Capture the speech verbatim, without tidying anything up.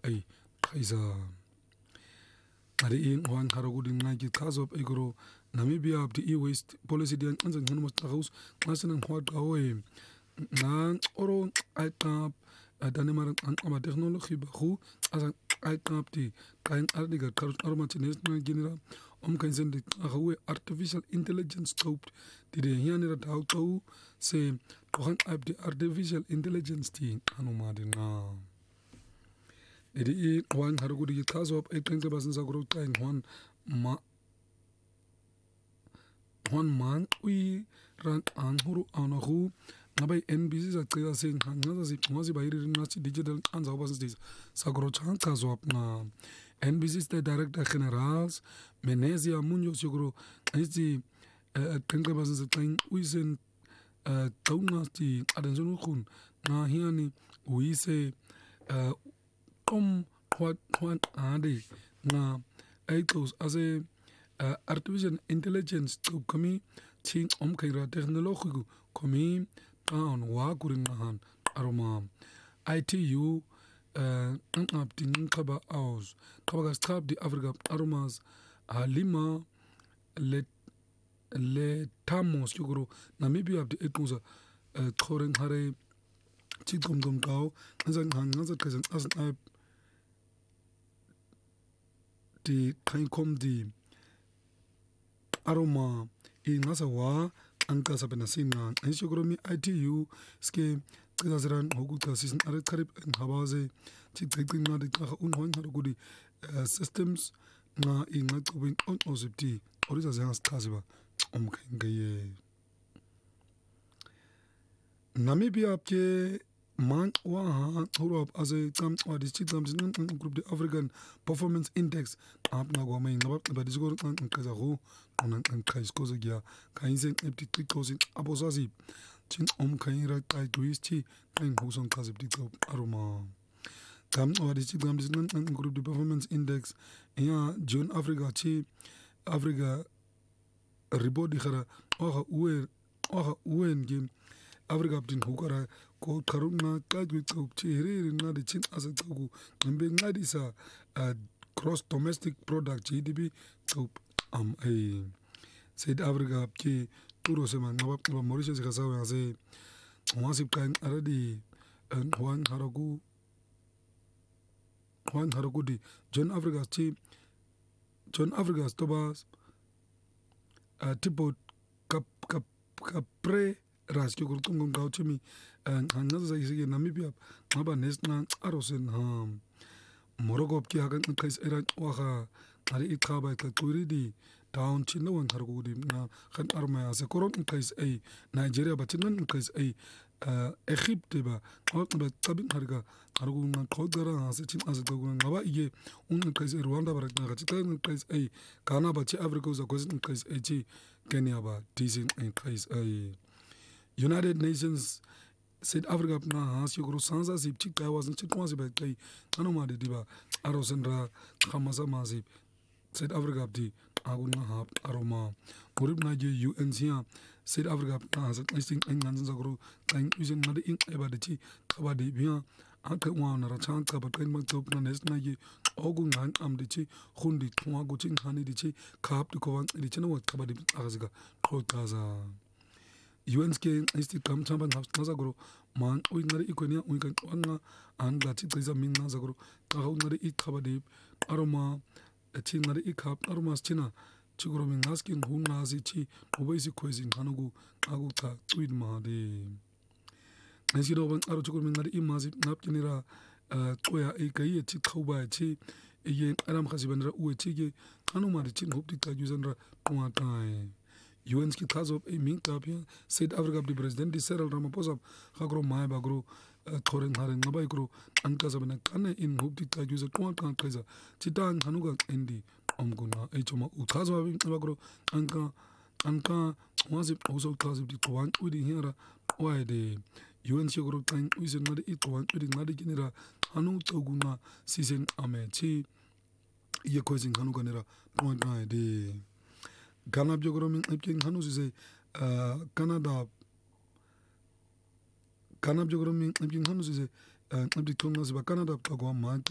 ay kaiza ari in wan haragudi ngaki kazo igro Namibia up the e-waste policy dian anza ngano mastagos ngasana ngwad gawe na oro ay tap danemar an ama technology ba khu asa ay tap di kain ardiga karut armatines na genera om kan sen di gawe artificial intelligence scope di de hianira tau se kohan up the artificial intelligence ti anoma na Edi i wan haragudi kazo up ay twenty percent sagro kain wan ma Juan man ui ran an huru anahu ngabai N B C sa kaya sing hanga si ngasi bayiri nasi digital anza obas dis sagro chan kazo up na N B C sta director generals Menezia Munoz yogro isi twenty percent sa kain ui sen taunga ti adanzonu khun na hiani ui se kom kwat kwat ade na eitos ase Uh, artificial intelligence to kami ting om kaira technologigu kami taon wa kurin nahan aroma I T U uh, ang ap ting kaba aus kaba gastab di Afrika aromas halima le le tamos yugro Namibia ab di etmusa thoren hare chigum dum tao nzang hang nzat kasan as ap di kain kom di aroma i ngasa wa anka sabena sina enshogoromi I T U ske qizazran hokuta season are qarib habaze chiqeqi ngadi xa unhon harugudi systems na i ngaqubin on osipti oriza zanga skaziba omkengeye Namibia ke man wa Europe as a tam or the chitam group the African Performance Index up na go mai ngaba ba disgo kan kazago onan kan kais koza gya kain sen epti trikosin abosazi chin om kain ra kai twisti kain hoson kazib di aroma tam or the chitam group the Performance Index ya June Africa chi Africa report di khara oha uwe oha uwen game Africa bin hukara ko karuna kagwi chiri na de chin asatagu mbe ngadi sa gross domestic product G D P top am ai South Africa ki turo se man ngaba ba Mauritius ka sawa se wasip kan already Juan haragu Juan haragu di John Africa chi John Africa stobas tipo kap kap kapre ras ki kurtum ngom gaw chimi hanga za yisi Namibia ngaba nesna arosen ha Morocco ki hagan kais era waha ari ikaba ka turi di down chinna wan hargo di na khan arma ya se koron kais ai Nigeria ba chinnan kais ai Egypt ba ba tabin harga hargo na kodara se chin as to ngaba ige un kais Rwanda ba na ka chitan kais ai Ghana ba chi Africa za kosin kais ai chi Kenya ba dizin ai kais ai United Nations South Africa na has yogro sansa sip chika wasn't chitwasi by kai anoma de diba arosendra khamasa masip South Africa di aguna hap aroma murib na je U N C South Africa na has I think engan zagro kain using na de in eba de chi kaba de bia aka wa na ra chan ka ba kain mag top na nes na ye ogun han am de chi khundi thwa go chin hani de chi khap de ko wan de chena wa kaba de agaziga khotaza U N K isti kam chamban nazagro man uingari ikonia uingan anga an gati tiza min nazagro taga ungari ikhabade aroma chingari ikhab aroma china chigro min naskin hun nazi chi obaisi khoizin hanugu agu ta tuid ma de nesiro ban aro chigro min ngari imazi napkinira toya ikai chi khauba chi ye aram khasibanra uwe chige hanuma de chin hopti ta juzanra tuatai U N ki kazo e min tapia South Africa di president di Cyril Ramaphosa khagro mai bagro thoren haren ngabai gro anka sabana kane in hubti ta juza kwa kan kaza chitan hanuga endi omguna e choma uthazo bagro anka anka wasip also kazo di twan udi hera why de U N gro tan uisen ngade i twan udi ngade kinira hanu toguna season ame chi ye koizin hanuga nera point nine de Ghana biogro min ipking hanu se Canada Ghana biogro min ipking hanu se ipti tonga se Canada ta go ma